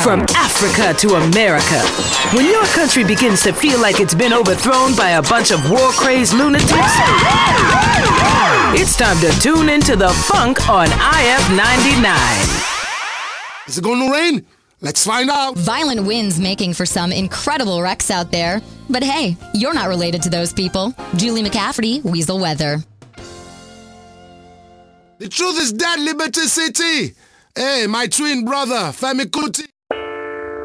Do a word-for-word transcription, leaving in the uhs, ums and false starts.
From Africa to America, when your country begins to feel like it's been overthrown by a bunch of war-crazed lunatics, it's time to tune into the funk on I F ninety-nine. Is it going to rain? Let's find out. Violent winds making for some incredible wrecks out there. But hey, you're not related to those people. Julie McCafferty, Weasel Weather. The truth is dead, Liberty City. Hey, my twin brother, Femi Kuti.